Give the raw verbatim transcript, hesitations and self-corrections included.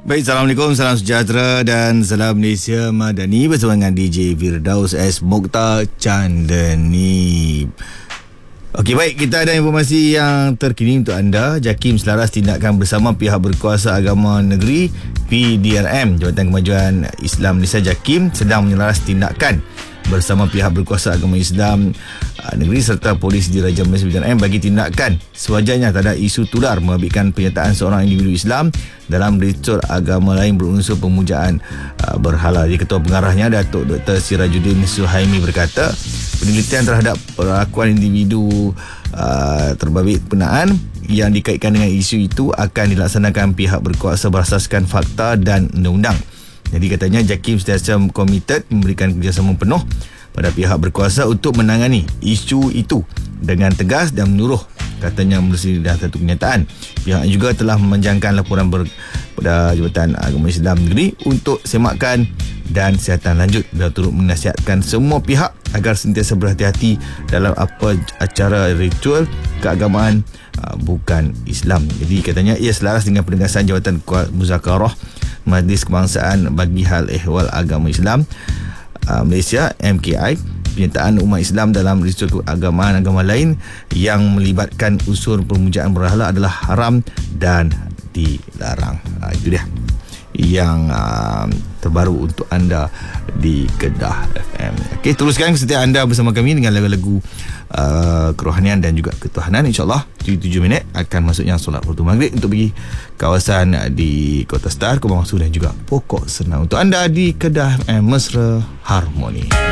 Baik, Assalamualaikum, salam sejahtera dan salam Malaysia Madani bersama dengan D J Firdaus S. Mokhtar Chandani. Okey, baik, kita ada informasi yang terkini untuk anda. JAKIM selaras tindakan bersama pihak berkuasa agama negeri P D R M. Jabatan Kemajuan Islam Malaysia JAKIM sedang menyelaras tindakan bersama pihak berkuasa agama Islam uh, negeri serta polis Diraja Malaysia P D R M bagi tindakan sewajarnya terhadap isu tular membabitkan penyertaan seorang individu Islam dalam ritual agama lain berunsur pemujaan uh, berhala. Jadi Ketua Pengarahnya Datuk Doktor Sirajuddin Suhaimi berkata, penelitian terhadap perlakuan individu uh, terbabit penaan yang dikaitkan dengan isu itu akan dilaksanakan pihak berkuasa berasaskan fakta dan undang-undang. Jadi katanya JAKIM sentiasa komited memberikan kerjasama penuh pada pihak berkuasa untuk menangani isu itu dengan tegas dan menyeluruh. Katanya melalui satu kenyataan, pihak juga telah memanjangkan laporan ber, pada Jabatan Agama Islam Negeri untuk semakan dan siasatan lanjut dan turut menasihatkan semua pihak agar sentiasa berhati-hati dalam apa acara ritual keagamaan uh, bukan Islam. Jadi katanya ia selaras dengan penegasan Jabatan Muzakarah Majlis Kebangsaan bagi Hal Ehwal Agama Islam uh, Malaysia M K I. Penyertaan umat Islam dalam ritual keagamaan agama lain yang melibatkan unsur permujaan berhala adalah haram dan dilarang. Uh, itu dia yang uh, terbaru untuk anda di Kedah F M. Okey, teruskan kesetiaan anda bersama kami dengan lagu-lagu uh, kerohanian dan juga ketuhanan. InsyaAllah tujuh tujuh minit akan masuknya solat waktu maghrib untuk pergi kawasan di Kota Star, Kubang Masu dan juga Pokok Senang untuk anda di Kedah F M Mesra Harmoni.